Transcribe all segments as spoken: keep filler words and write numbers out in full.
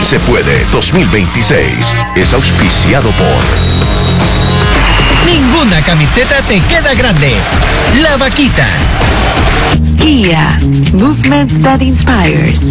se puede dos mil veintiséis es auspiciado por... Ninguna camiseta te queda grande. La Vaquita. Kia. Movement that inspires.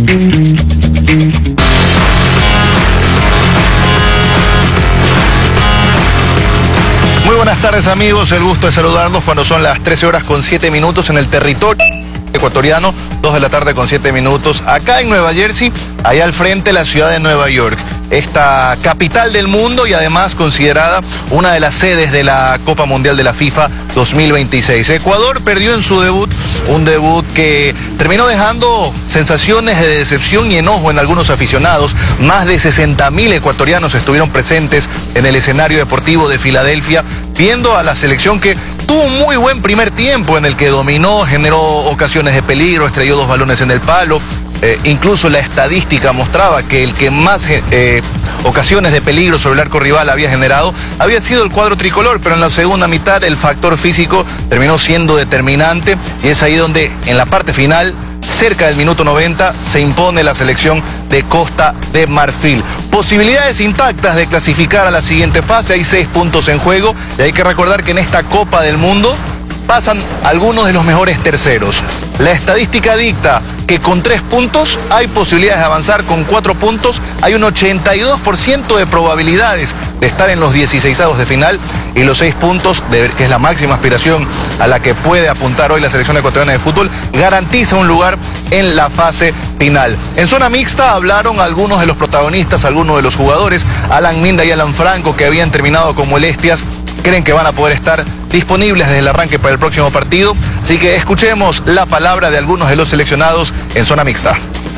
Muy buenas tardes, amigos, el gusto de saludarlos cuando son las trece horas con siete minutos en el territorio ecuatoriano, dos de la tarde con siete minutos, acá en Nueva Jersey, allá al frente la ciudad de Nueva York, esta capital del mundo y además considerada una de las sedes de la Copa Mundial de la FIFA dos mil veintiséis. Ecuador perdió en su debut, un debut que terminó dejando sensaciones de decepción y enojo en algunos aficionados. Más de sesenta mil ecuatorianos estuvieron presentes en el escenario deportivo de Filadelfia, viendo a la selección que tuvo un muy buen primer tiempo en el que dominó, generó ocasiones de peligro, estrelló dos balones en el palo. Eh, incluso la estadística mostraba que el que más eh, ocasiones de peligro sobre el arco rival había generado había sido el cuadro tricolor, pero en la segunda mitad el factor físico terminó siendo determinante y es ahí donde en la parte final, cerca del minuto noventa, se impone la selección de Costa de Marfil. Posibilidades intactas de clasificar a la siguiente fase, hay seis puntos en juego y hay que recordar que en esta Copa del Mundo pasan algunos de los mejores terceros. La estadística dicta que con tres puntos hay posibilidades de avanzar, con cuatro puntos hay un ochenta y dos por ciento de probabilidades de estar en los dieciseisavos de final y los seis puntos, de, que es la máxima aspiración a la que puede apuntar hoy la selección ecuatoriana de fútbol, garantiza un lugar en la fase final. En zona mixta hablaron algunos de los protagonistas, algunos de los jugadores, Alan Minda y Alan Franco, que habían terminado con molestias, creen que van a poder estar disponibles desde el arranque para el próximo partido, así que escuchemos la palabra de algunos de los seleccionados en zona mixta.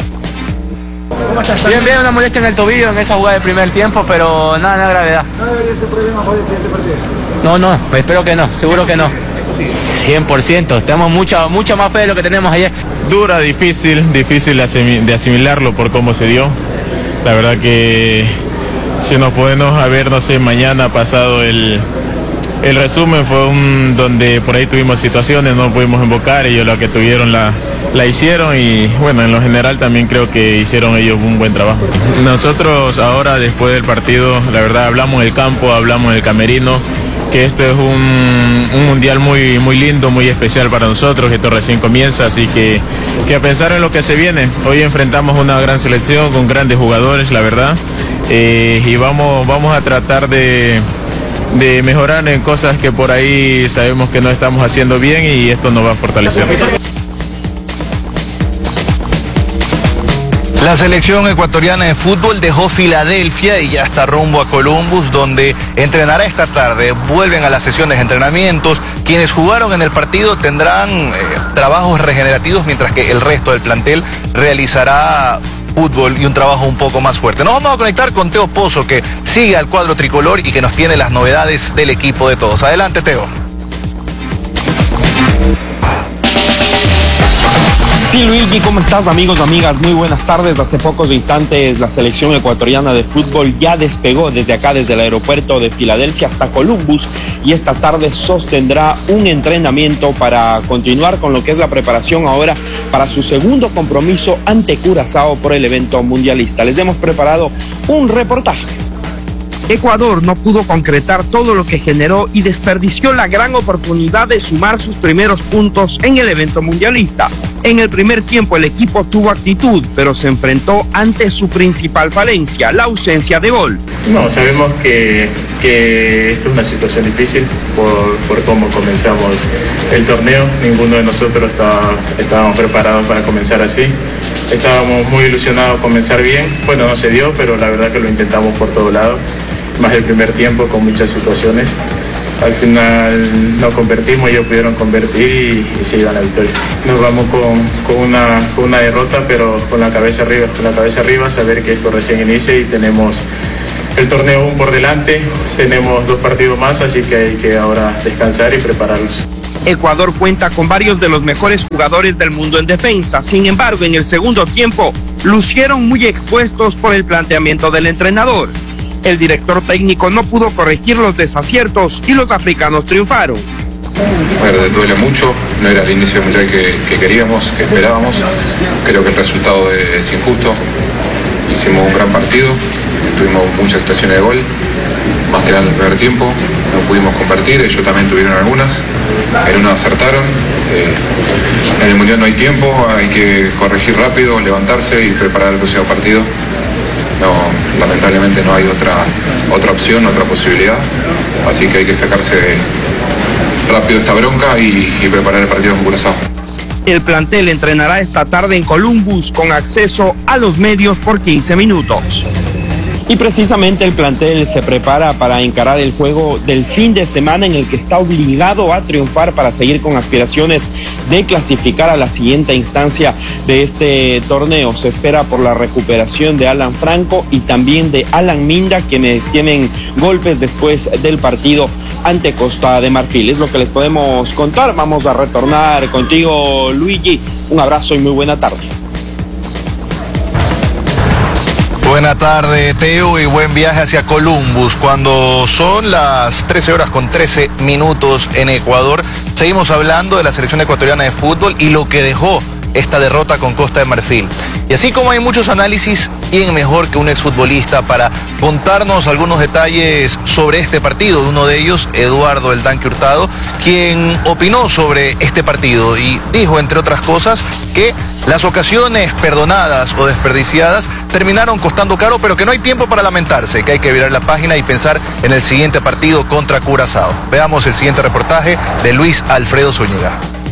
¿Cómo estás? Bien, bien, una molestia en el tobillo en esa jugada del primer tiempo, pero nada, nada gravedad. ¿No debería ser problema para el siguiente partido? No, no, espero que no, seguro que no. cien por ciento, tenemos mucha, mucha más fe de lo que tenemos ayer. Dura, difícil, difícil de asimilarlo por cómo se dio. La verdad que si nos podemos ver, no sé, mañana pasado el... El resumen fue un donde por ahí tuvimos situaciones, no pudimos invocar, ellos lo que tuvieron la, la hicieron y bueno, en lo general también creo que hicieron ellos un buen trabajo. Nosotros ahora después del partido, la verdad hablamos del campo, hablamos del camerino, que esto es un, un mundial muy, muy lindo, muy especial para nosotros, que esto recién comienza, así que, que a pensar en lo que se viene. Hoy enfrentamos una gran selección con grandes jugadores, la verdad, eh, y vamos, vamos a tratar de... de mejorar en cosas que por ahí sabemos que no estamos haciendo bien y esto nos va a fortalecer. La selección ecuatoriana de fútbol dejó Filadelfia y ya está rumbo a Columbus, donde entrenará esta tarde. Vuelven a las sesiones de entrenamientos. Quienes jugaron en el partido tendrán eh, trabajos regenerativos, mientras que el resto del plantel realizará fútbol y un trabajo un poco más fuerte. Nos vamos a conectar con Teo Pozo, que sigue al cuadro tricolor y que nos tiene las novedades del equipo de todos. Adelante, Teo. Sí, Luigi, ¿cómo estás, amigos, amigas? Muy buenas tardes. Hace pocos instantes la selección ecuatoriana de fútbol ya despegó desde acá, desde el aeropuerto de Filadelfia hasta Columbus, y esta tarde sostendrá un entrenamiento para continuar con lo que es la preparación ahora para su segundo compromiso ante Curazao por el evento mundialista. Les hemos preparado un reportaje. Ecuador no pudo concretar todo lo que generó y desperdició la gran oportunidad de sumar sus primeros puntos en el evento mundialista. En el primer tiempo el equipo tuvo actitud, pero se enfrentó ante su principal falencia, la ausencia de gol. No, sabemos que, que esto es una situación difícil por, por cómo comenzamos el torneo. Ninguno de nosotros estaba, estábamos preparados para comenzar así. Estábamos muy ilusionados de comenzar bien. Bueno, no se dio, pero la verdad que lo intentamos por todos lados. Más el primer tiempo con muchas situaciones. Al final no convertimos, ellos pudieron convertir y, y se iban a la victoria. Nos vamos con, con, una, con una derrota, pero con la cabeza arriba, con la cabeza arriba, saber que esto recién inicia y tenemos el torneo aún por delante, tenemos dos partidos más, así que hay que ahora descansar y prepararlos. Ecuador cuenta con varios de los mejores jugadores del mundo en defensa. Sin embargo, en el segundo tiempo, lucieron muy expuestos por el planteamiento del entrenador. El director técnico no pudo corregir los desaciertos y los africanos triunfaron. Bueno, duele mucho, no era el inicio mundial que, que queríamos, que esperábamos. Creo que el resultado es injusto. hicimos un gran partido, tuvimos muchas situaciones de gol, más que nada en el primer tiempo, no pudimos convertir, ellos también tuvieron algunas, en una acertaron. Eh, en el Mundial no hay tiempo, hay que corregir rápido, levantarse y preparar el próximo partido. No, lamentablemente no hay otra, otra opción, otra posibilidad, así que hay que sacarse rápido esta bronca y, y preparar el partido con Curazao. El plantel entrenará esta tarde en Columbus con acceso a los medios por quince minutos. Y precisamente el plantel se prepara para encarar el juego del fin de semana en el que está obligado a triunfar para seguir con aspiraciones de clasificar a la siguiente instancia de este torneo. Se espera por la recuperación de Alan Franco y también de Alan Minda, quienes tienen golpes después del partido ante Costa de Marfil. Es lo que les podemos contar. Vamos a retornar contigo, Luigi. Un abrazo y muy buena tarde. Buena tarde, Teo, y buen viaje hacia Columbus. Cuando son las trece horas con trece minutos en Ecuador, seguimos hablando de la selección ecuatoriana de fútbol y lo que dejó esta derrota con Costa de Marfil. Y así como hay muchos análisis, ¿quién mejor que un exfutbolista para contarnos algunos detalles sobre este partido? Uno de ellos, Eduardo El Tanque Hurtado, quien opinó sobre este partido y dijo, entre otras cosas, que las ocasiones perdonadas o desperdiciadas terminaron costando caro, pero que no hay tiempo para lamentarse, que hay que virar la página y pensar en el siguiente partido contra Curazao. Veamos el siguiente reportaje de Luis Alfredo Zúñiga.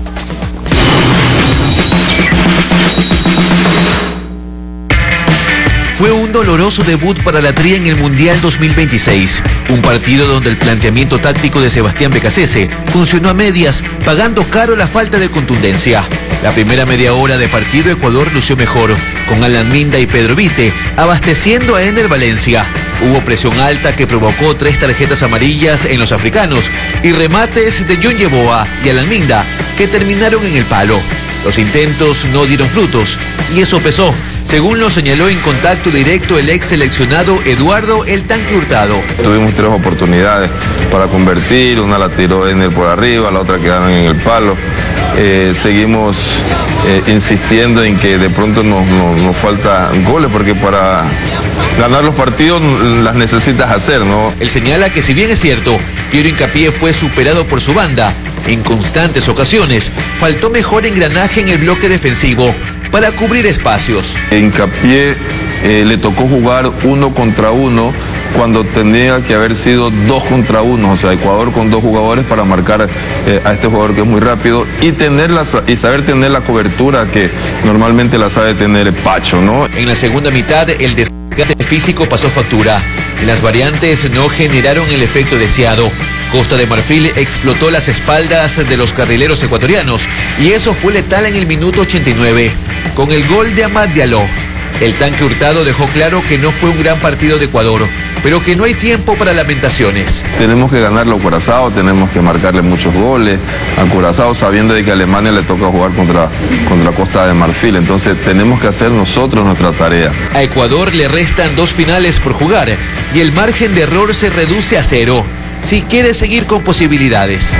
Fue un doloroso debut para la Tría en el Mundial dos mil veintiséis, un partido donde el planteamiento táctico de Sebastián Becasese funcionó a medias, pagando caro la falta de contundencia. La primera media hora de partido Ecuador lució mejor, con Alan Minda y Pedro Vite abasteciendo a Ender Valencia. Hubo presión alta que provocó tres tarjetas amarillas en los africanos y remates de John Yeboah y Alan Minda que terminaron en el palo. Los intentos no dieron frutos y eso pesó, según lo señaló en contacto directo el ex seleccionado Eduardo El Tanque Hurtado. Tuvimos tres oportunidades para convertir, una la tiró Ender por arriba, la otra quedaron en el palo. Eh, seguimos eh, insistiendo en que de pronto nos, nos, nos falta goles, porque para ganar los partidos las necesitas hacer, ¿no? Él señala que si bien es cierto, Piero Hincapié fue superado por su banda, en constantes ocasiones faltó mejor engranaje en el bloque defensivo para cubrir espacios. Hincapié eh, le tocó jugar uno contra uno cuando tenía que haber sido dos contra uno, o sea, Ecuador con dos jugadores para marcar eh, a este jugador que es muy rápido y, tener la, y saber tener la cobertura que normalmente la sabe tener el Pacho, ¿no? En la segunda mitad el desgaste físico pasó factura. Las variantes no generaron el efecto deseado. Costa de Marfil explotó las espaldas de los carrileros ecuatorianos y eso fue letal en el minuto ochenta y nueve, con el gol de Amad Diallo. El Tanque Hurtado dejó claro que no fue un gran partido de Ecuador, pero que no hay tiempo para lamentaciones. Tenemos que ganarlo a Curazao, tenemos que marcarle muchos goles a Curazao, sabiendo de que a Alemania le toca jugar contra, contra Costa de Marfil, entonces tenemos que hacer nosotros nuestra tarea. A Ecuador le restan dos finales por jugar y el margen de error se reduce a cero, si quiere seguir con posibilidades.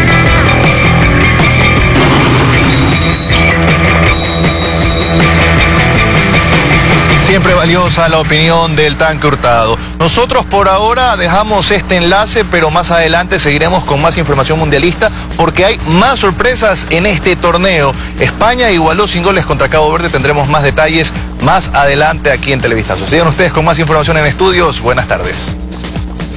Siempre valiosa la opinión del Tanque Hurtado. Nosotros por ahora dejamos este enlace, pero más adelante seguiremos con más información mundialista porque hay más sorpresas en este torneo. España igualó sin goles contra Cabo Verde, tendremos más detalles más adelante aquí en Televistazo. Sigan ustedes con más información en estudios. Buenas tardes.